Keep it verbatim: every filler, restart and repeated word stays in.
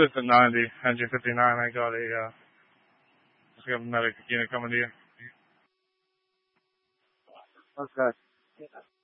Assistant ninety, engine fifty-nine. I got a, uh, just got a medic unit coming to you. Okay.